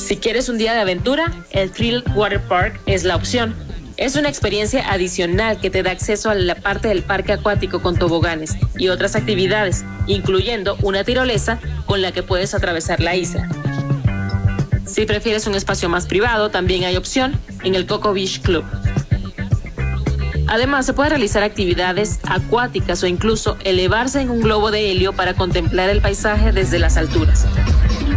Si quieres un día de aventura, el Thrill Water Park es la opción. Es una experiencia adicional que te da acceso a la parte del parque acuático con toboganes y otras actividades, incluyendo una tirolesa con la que puedes atravesar la isla. Si prefieres un espacio más privado, también hay opción en el Cocoa Beach Club. Además, se puede realizar actividades acuáticas o incluso elevarse en un globo de helio para contemplar el paisaje desde las alturas.